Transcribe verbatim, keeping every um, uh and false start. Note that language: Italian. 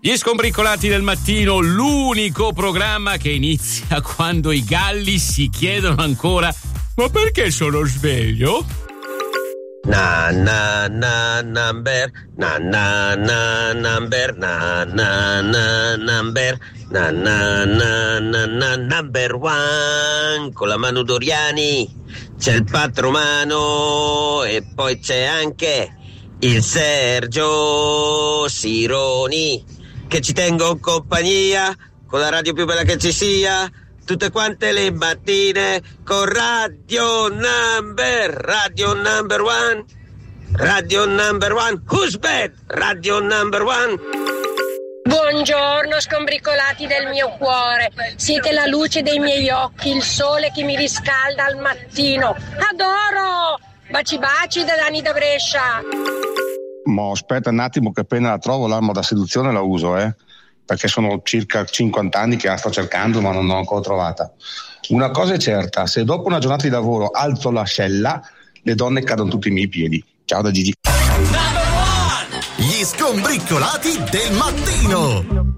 Gli Scombricolati del mattino, l'unico programma che inizia quando i galli si chiedono ancora: ma perché sono sveglio? Na na na number, na na na number, na na na number, na na na na na number one. Con la Manu Doriani c'è il Patromano e poi c'è anche il Sergio Sironi, che ci tengo compagnia con la radio più bella che ci sia, tutte quante le mattine con Radio Number, Radio Number One, Radio Number One, who's bad? Radio Number One. Buongiorno scombricolati del mio cuore, siete la luce dei miei occhi, il sole che mi riscalda al mattino, adoro! Baci baci da Dani da Brescia. Ma aspetta un attimo che appena la trovo l'arma da seduzione la uso, eh? Perché sono circa cinquanta anni che la sto cercando ma non l'ho ancora trovata. Una cosa è certa, se dopo una giornata di lavoro alzo l'ascella, le donne cadono tutti i miei piedi. Ciao da Gigi. Gli Scombricolati del mattino.